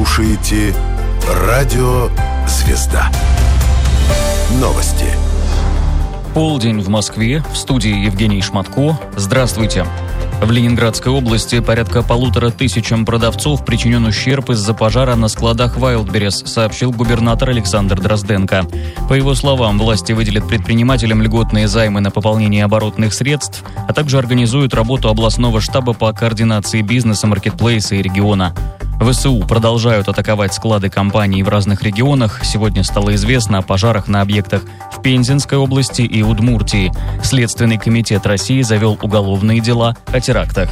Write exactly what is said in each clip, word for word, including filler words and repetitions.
Слушаете радио «Звезда». Новости. Полдень в Москве. В студии Евгений Шматко. Здравствуйте. В Ленинградской области порядка полутора тысячам продавцов причинен ущерб из-за пожара на складах Wildberries, сообщил губернатор Александр Дрозденко. По его словам, власти выделят предпринимателям льготные займы на пополнение оборотных средств, а также организуют работу областного штаба по координации бизнеса, маркетплейса и региона. ВСУ продолжают атаковать склады компаний в разных регионах. Сегодня стало известно о пожарах на объектах в Пензенской области и Удмуртии. Следственный комитет России завел уголовные дела о терактах.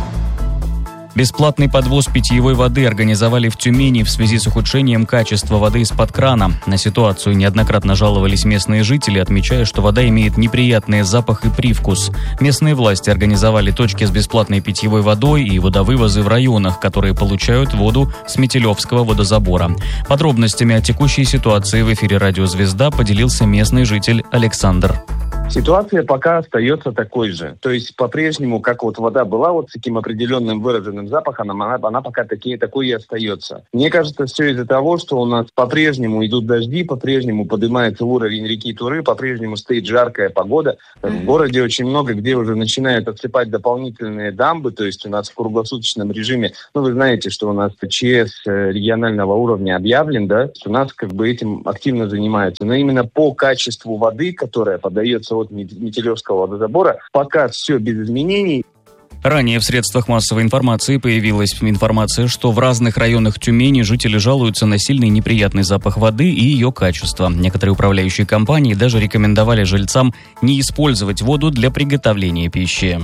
Бесплатный подвоз питьевой воды организовали в Тюмени в связи с ухудшением качества воды из-под крана. На ситуацию неоднократно жаловались местные жители, отмечая, что вода имеет неприятный запах и привкус. Местные власти организовали точки с бесплатной питьевой водой и водовывозы в районах, которые получают воду с Метелевского водозабора. Подробностями о текущей ситуации в эфире «Радио Звезда» поделился местный житель Александр. Ситуация пока остается такой же. То есть по-прежнему, как вот вода была вот с таким определенным выраженным запахом, она, она пока таки, такой и остается. Мне кажется, все из-за того, что у нас по-прежнему идут дожди, по-прежнему поднимается уровень реки Туры, по-прежнему стоит жаркая погода. В городе очень много где уже начинают отсыпать дополнительные дамбы, то есть у нас в круглосуточном режиме, ну вы знаете, что у нас ЧС регионального уровня объявлен, да, у нас как бы этим активно занимаются. Но именно по качеству воды, которая подается от Метелевского водозабора, пока все без изменений. Ранее в средствах массовой информации появилась информация, что в разных районах Тюмени жители жалуются на сильный неприятный запах воды и ее качество. Некоторые управляющие компании даже рекомендовали жильцам не использовать воду для приготовления пищи.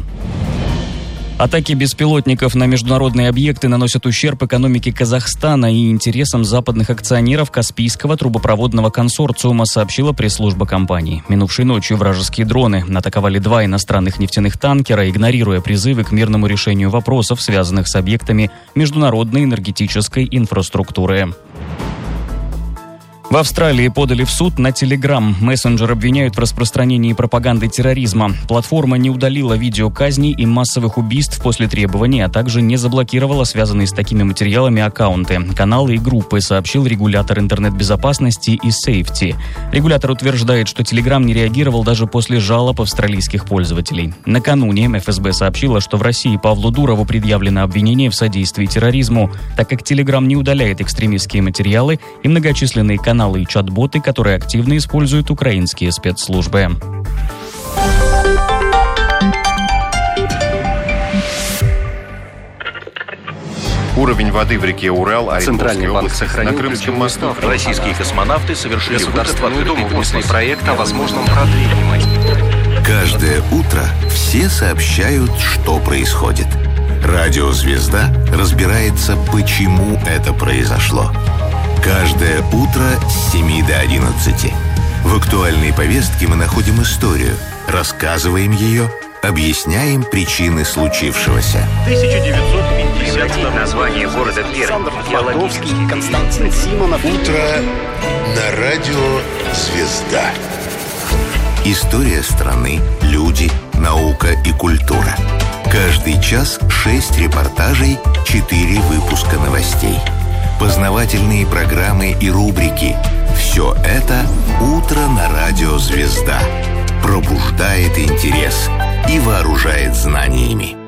Атаки беспилотников на международные объекты наносят ущерб экономике Казахстана и интересам западных акционеров Каспийского трубопроводного консорциума, сообщила пресс-служба компании. Минувшей ночью вражеские дроны атаковали два иностранных нефтяных танкера, игнорируя призывы к мирному решению вопросов, связанных с объектами международной энергетической инфраструктуры. В Австралии подали в суд на Telegram. Мессенджер обвиняют в распространении пропаганды терроризма. Платформа не удалила видео казней и массовых убийств после требований, а также не заблокировала связанные с такими материалами аккаунты, каналы и группы, сообщил регулятор интернет-безопасности и Safety. Регулятор утверждает, что Telegram не реагировал даже после жалоб австралийских пользователей. Накануне эф эс бэ сообщила, что в России Павлу Дурову предъявлено обвинение в содействии терроризму, так как Telegram не удаляет экстремистские материалы и многочисленные каналы и чат-боты, которые активно используют украинские спецслужбы. Уровень воды в реке Урал, Центральный банк сохранил на Крымском мосту. Российские космонавты совершили Государственную Думу вынесли проект о возможном продлении. Каждое утро все сообщают, что происходит. Радио «Звезда» разбирается, почему это произошло. Каждое утро с семи до одиннадцати. В актуальной повестке мы находим историю, рассказываем ее, объясняем причины случившегося. тысяча девятьсот пятьдесят второй название города Пермь. Геологический. Константин Симонов. Утро на радио «Звезда». История страны, люди, наука и культура. Каждый час шесть репортажей, четыре выпуска новостей. Познавательные программы и рубрики. Все это «Утро на радио «Звезда». Пробуждает интерес и вооружает знаниями.